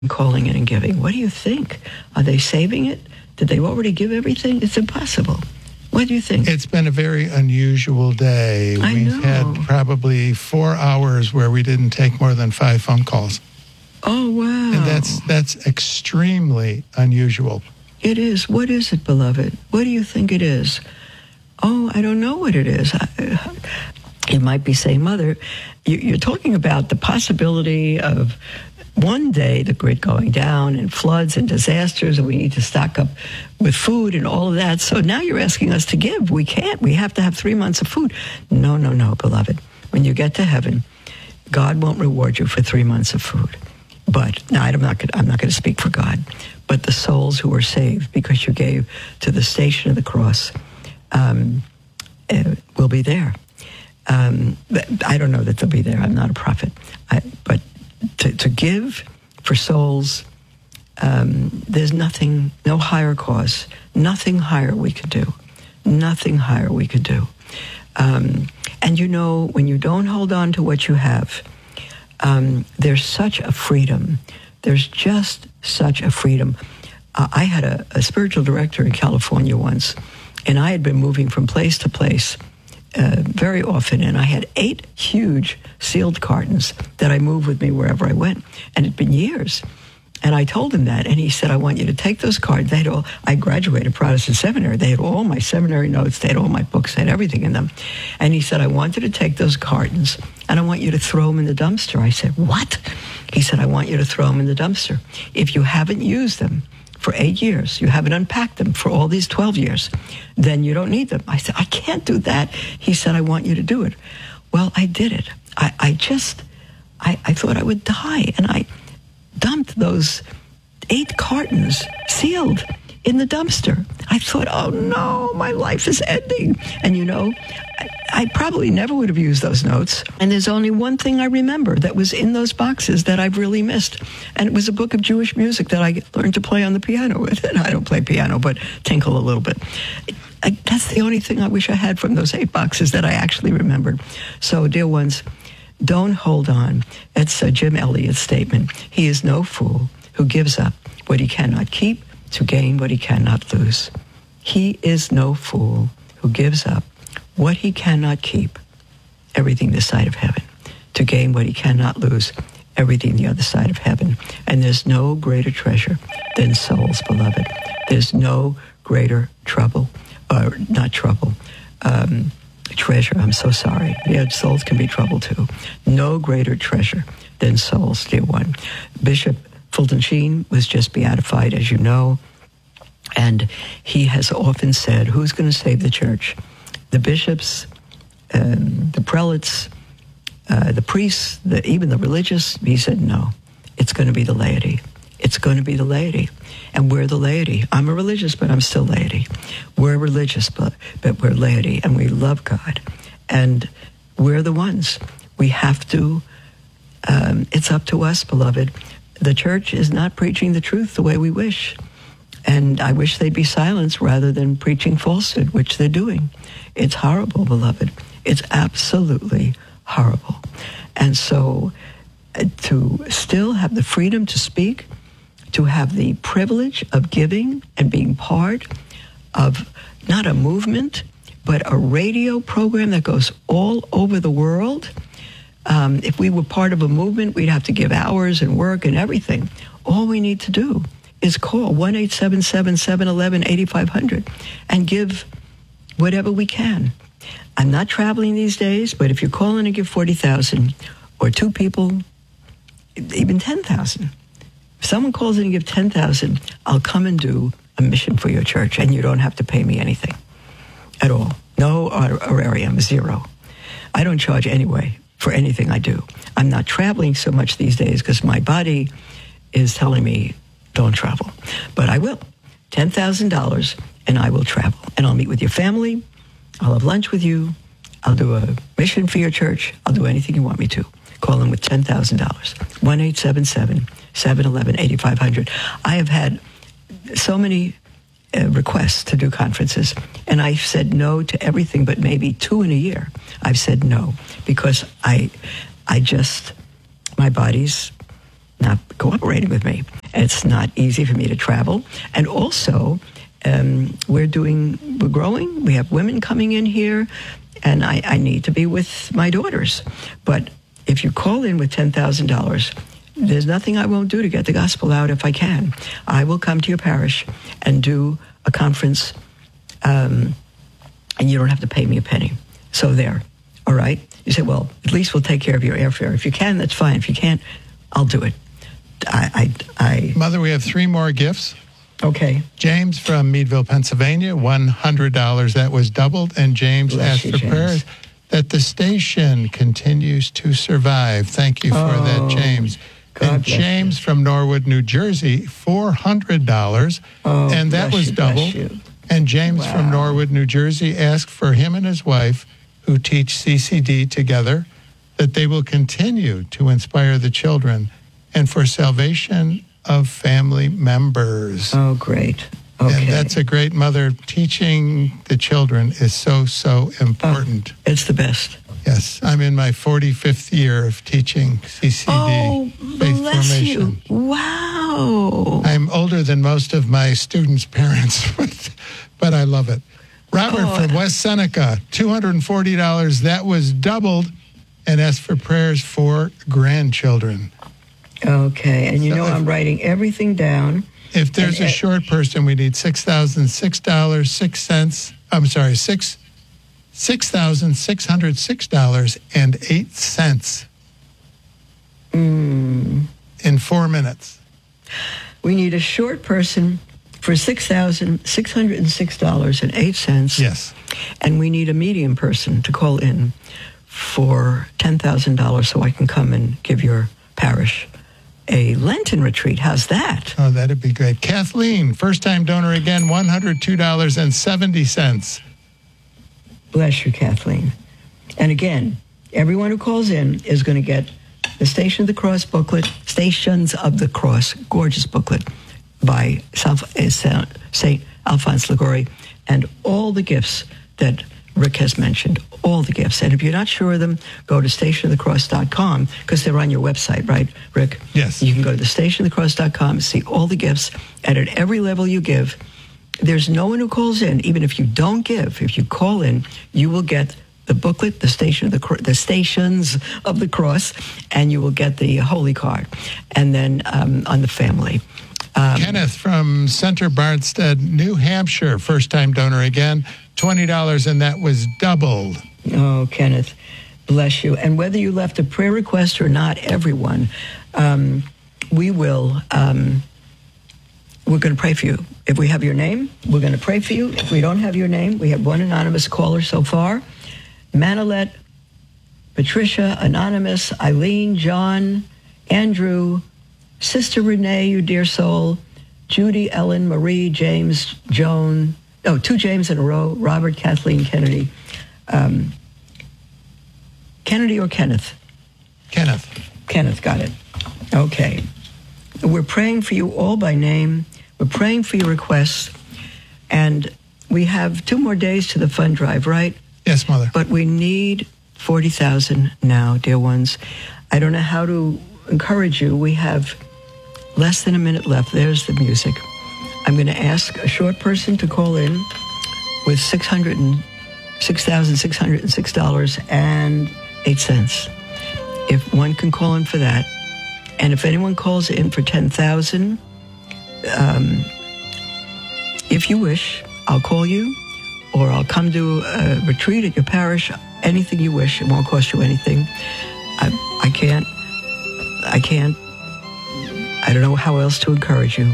calling in and giving. What do you think? Are they saving it? Did they already give everything? It's impossible. What do you think? It's been a very unusual day. We've had probably 4 hours where we didn't take more than 5 phone calls. Oh, wow. And that's extremely unusual. It is. What is it, beloved? What do you think it is? Oh, I don't know what it is. You might be saying, Mother, you're talking about the possibility of one day the grid going down and floods and disasters, and we need to stock up with food and all of that. So now you're asking us to give. We can't. We have to have 3 months of food. No, beloved. When you get to heaven, God won't reward you for 3 months of food. But now I'm not going to speak for God, but the souls who were saved because you gave to the Station of the Cross will be there. I don't know that they'll be there. I'm not a prophet, but to give for souls, there's nothing, no higher cause, nothing higher we could do, nothing higher we could do. And you know, when you don't hold on to what you have, there's such a freedom. There's just such a freedom. I had a spiritual director in California once, and I had been moving from place to place very often, and I had 8 huge sealed cartons that I moved with me wherever I went, and it'd been years. And I told him that, and he said, I want you to take those cards. I graduated Protestant seminary. They had all my seminary notes. They had all my books. They had everything in them. And he said, I want you to take those cartons, and I want you to throw them in the dumpster. I said, what? He said, I want you to throw them in the dumpster. If you haven't used them for 8 years, you haven't unpacked them for all these 12 years, then you don't need them. I said, I can't do that. He said, I want you to do it. Well, I did it. I thought I would die, and I dumped those 8 cartons sealed in the dumpster. I thought, oh no, my life is ending. And you know, I probably never would have used those notes. And there's only one thing I remember that was in those boxes that I've really missed. And it was a book of Jewish music that I learned to play on the piano with. And I don't play piano, but tinkle a little bit. That's the only thing I wish I had from those 8 boxes that I actually remembered. So, dear ones, don't hold on. It's Jim Elliot's statement. He is no fool who gives up what he cannot keep to gain what he cannot lose. He is no fool who gives up what he cannot keep, everything this side of heaven, to gain what he cannot lose, everything the other side of heaven. And there's no greater treasure than souls, beloved. There's no greater trouble, or not trouble, treasure, I'm so sorry. Yeah, souls can be trouble too. No greater treasure than souls, dear one. Bishop Fulton Sheen was just beatified, as you know, and he has often said, who's going to save the church? The bishops, the prelates, the priests, even the religious? He said, no, it's going to be the laity. It's going to be the laity. And we're the laity. I'm a religious, but I'm still laity. We're religious, but we're laity, and we love God. And we're the ones. We have to, it's up to us, beloved. The church is not preaching the truth the way we wish. And I wish they'd be silenced rather than preaching falsehood, which they're doing. It's horrible, beloved. It's absolutely horrible. And so to still have the freedom to speak, to have the privilege of giving and being part of not a movement, but a radio program that goes all over the world. If we were part of a movement, we'd have to give hours and work and everything. All we need to do is call 1-877-711-8500 and give whatever we can. I'm not traveling these days, but if you call in and give 40,000 or 2 people, even 10,000, if someone calls in and give 10,000, I'll come and do a mission for your church, and you don't have to pay me anything at all. No honorarium, 0. I don't charge anyway for anything I do. I'm not traveling so much these days because my body is telling me, don't travel. But I will. $10,000, and I will travel. And I'll meet with your family. I'll have lunch with you. I'll do a mission for your church. I'll do anything you want me to. Call in with $10,000. 1-877-711-8500. I have had so many requests to do conferences, and I've said no to everything but maybe 2 in a year. I've said no because I just, my body's not cooperating with me. It's not easy for me to travel. And also, we're growing. We have women coming in here, and I need to be with my daughters. But if you call in with $10,000, there's nothing I won't do to get the gospel out if I can. I will come to your parish and do a conference, and you don't have to pay me a penny. So there, all right? You say, well, at least we'll take care of your airfare. If you can, that's fine. If you can't, I'll do it. Mother, we have 3 more gifts. Okay. James from Meadville, Pennsylvania, $100. That was doubled. And James asked for prayers that the station continues to survive. Thank you for that, James. God and James from Norwood, New Jersey, $400. And that was doubled. And James from Norwood, New Jersey, asked for him and his wife, who teach CCD together, that they will continue to inspire the children and for salvation of family members. Oh, great. Okay. And that's a great mother. Teaching the children is so, so important. It's the best. Yes. I'm in my 45th year of teaching CCD faith formation. You. Wow. I'm older than most of my students' parents, but I love it. Robert from West Seneca, $240. That was doubled, and asked for prayers for grandchildren. Okay, and I'm writing everything down. If there's a short person, we need $6,606. I'm sorry, $6,606.08 in 4 minutes. We need a short person for $6,606.08. Yes. And we need a medium person to call in for $10,000 so I can come and give your parish a Lenten retreat. How's that? Oh, that'd be great. Kathleen, first-time donor again, $102.70. Bless you, Kathleen. And again, everyone who calls in is going to get the Station of the Cross booklet, Stations of the Cross, gorgeous booklet by St. Alphonse Liguori, and all the gifts that Rick has mentioned, all the gifts. And if you're not sure of them, go to stationofthecross.com, because they're on your website, right, Rick? Yes. You can go to stationofthecross.com and see all the gifts, and at every level you give, there's no one who calls in, even if you don't give. If you call in, you will get the booklet, the Stations of the Cross, and you will get the Holy Card. And then on the family. Kenneth from Center Barnstead, New Hampshire, first-time donor again, $20, and that was doubled. Oh, Kenneth, bless you. And whether you left a prayer request or not, everyone, we're going to pray for you. If we have your name, we're going to pray for you. If we don't have your name, we have one anonymous caller so far. Manolette, Patricia, Anonymous, Eileen, John, Andrew, Sister Renee, you dear soul, Judy, Ellen, Marie, James, Joan, 2 James in a row, Robert, Kathleen, Kennedy. Kennedy or Kenneth? Kenneth. Kenneth, got it. Okay. We're praying for you all by name. We're praying for your requests. And we have 2 more days to the fund drive, right? Yes, Mother. But we need 40,000 now, dear ones. I don't know how to encourage you. We have less than a minute left. There's the music. I'm going to ask a short person to call in with $6,606.08. If one can call in for that. And if anyone calls in for 10,000, if you wish, I'll call you, or I'll come to a retreat at your parish. Anything you wish. It won't cost you anything. I can't. I don't know how else to encourage you.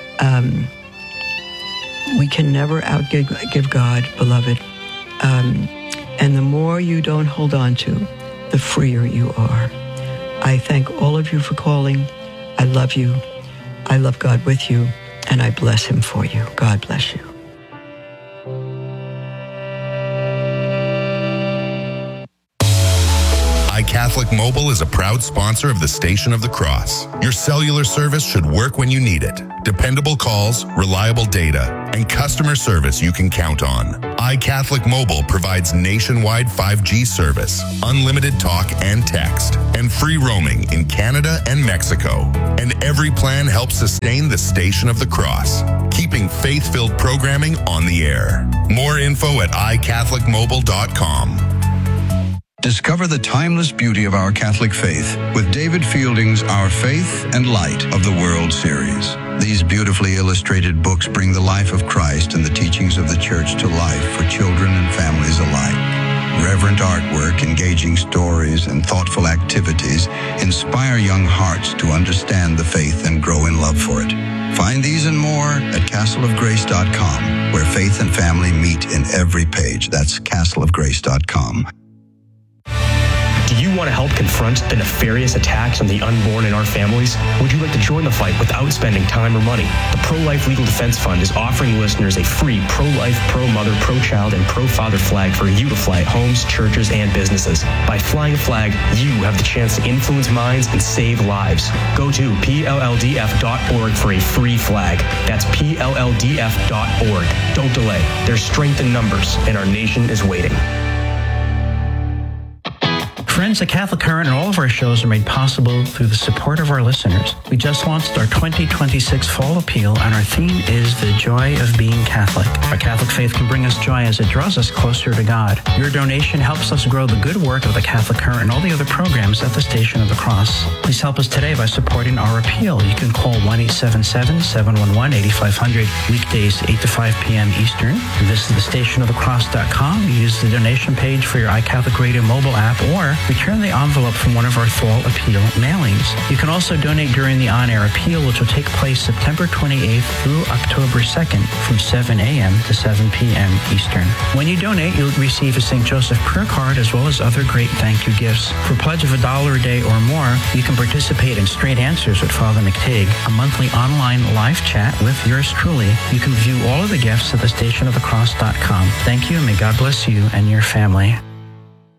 We can never outgive God, beloved. And the more you don't hold on to, the freer you are. I thank all of you for calling. I love you. I love God with you, and I bless him for you. God bless you. iCatholic Mobile is a proud sponsor of the Station of the Cross. Your cellular service should work when you need it. Dependable calls, reliable data, and customer service you can count on. iCatholic Mobile provides nationwide 5G service, unlimited talk and text, and free roaming in Canada and Mexico. And every plan helps sustain the Station of the Cross, keeping faith-filled programming on the air. More info at iCatholicMobile.com. Discover the timeless beauty of our Catholic faith with David Fielding's Our Faith and Light of the World series. These beautifully illustrated books bring the life of Christ and the teachings of the Church to life for children and families alike. Reverent artwork, engaging stories, and thoughtful activities inspire young hearts to understand the faith and grow in love for it. Find these and more at castleofgrace.com, where faith and family meet in every page. That's castleofgrace.com. Do you want to help confront the nefarious attacks on the unborn in our families? Would you like to join the fight without spending time or money? The Pro-Life Legal Defense Fund is offering listeners a free pro-life, pro-mother, pro-child, and pro-father flag for you to fly at homes, churches, and businesses. By flying a flag, you have the chance to influence minds and save lives. Go to PLLDF.org for a free flag. That's PLLDF.org. Don't delay. There's strength in numbers, and our nation is waiting. Friends, the Catholic Current and all of our shows are made possible through the support of our listeners. We just launched our 2026 Fall Appeal, and our theme is The Joy of Being Catholic. Our Catholic faith can bring us joy as it draws us closer to God. Your donation helps us grow the good work of the Catholic Current and all the other programs at the Station of the Cross. Please help us today by supporting our appeal. You can call 1-877-711-8500, weekdays 8 to 5 p.m. Eastern. Visit thestationofthecross.com. Use the donation page for your iCatholic Radio mobile app, or return the envelope from one of our Fall Appeal mailings. You can also donate during the on-air appeal, which will take place September 28th through October 2nd from 7 a.m. to 7 p.m. Eastern. When you donate, you'll receive a St. Joseph prayer card as well as other great thank you gifts. For a pledge of $1 a day or more, you can participate in Straight Answers with Father McTigg, a monthly online live chat with yours truly. You can view all of the gifts at thestationofthecross.com. Thank you, and may God bless you and your family.